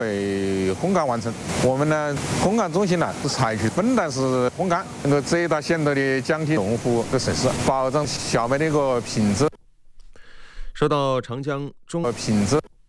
被烘干完成。我们呢，烘干中心呢是采取分段式烘干，能够最大限度的降低用户的损失，保证小麦的一个品质。 说到长江中品质。